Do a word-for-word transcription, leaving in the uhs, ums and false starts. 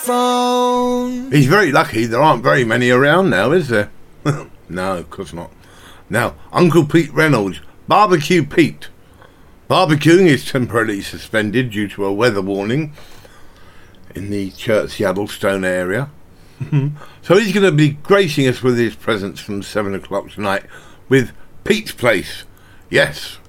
phone. He's very lucky there aren't very many around now, is there? No, of course not. Now, Uncle Pete Reynolds, Barbecue Pete. Barbecuing is temporarily suspended due to a weather warning in the Chertsey Addlestone area. So he's going to be gracing us with his presence from seven o'clock tonight with Pete's Place. Yes,